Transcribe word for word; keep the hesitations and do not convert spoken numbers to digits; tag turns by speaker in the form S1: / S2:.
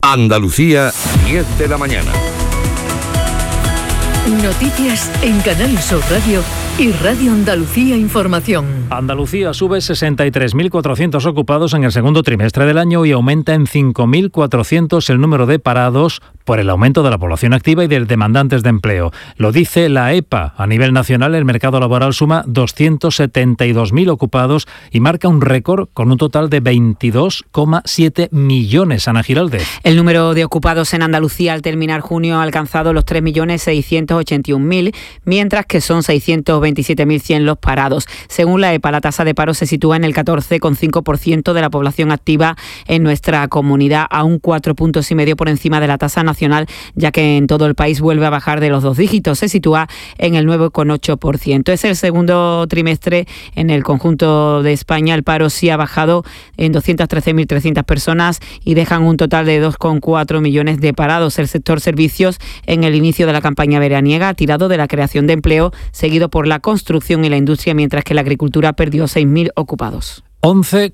S1: Andalucía, diez de la mañana.
S2: Noticias en Canal Sur Radio y Radio Andalucía Información.
S3: Andalucía sube sesenta y tres mil cuatrocientos ocupados en el segundo trimestre del año y aumenta en cinco mil cuatrocientos el número de parados por el aumento de la población activa y de demandantes de empleo. Lo dice la E P A. A nivel nacional, el mercado laboral suma doscientos setenta y dos mil ocupados y marca un récord con un total de veintidós coma siete millones. Ana Giraldez.
S4: El número de ocupados en Andalucía al terminar junio ha alcanzado los tres millones seiscientos ochenta y un mil, mientras que son seiscientos veintisiete mil cien los parados. Según la E P A, la tasa de paro se sitúa en el catorce coma cinco por ciento de la población activa en nuestra comunidad, a un cuatro puntos y medio por encima de la tasa nacional, ya que en todo el país vuelve a bajar de los dos dígitos. Se sitúa en el nueve coma ocho por ciento. Es el segundo trimestre en el conjunto de España. El paro sí ha bajado en doscientas trece mil trescientas personas y dejan un total de dos coma cuatro millones de parados. El sector servicios en el inicio de la campaña veraniega ha tirado de la creación de empleo, seguido por la construcción y la industria, mientras que la agricultura perdió seis mil ocupados.
S3: once